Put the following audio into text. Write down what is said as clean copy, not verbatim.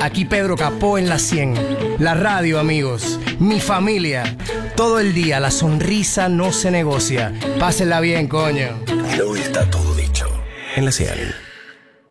Aquí Pedro Capó en la 100. La radio, amigos. Mi familia. Todo el día la sonrisa no se negocia. Pásenla bien, coño. Y hoy está todo dicho en la 100.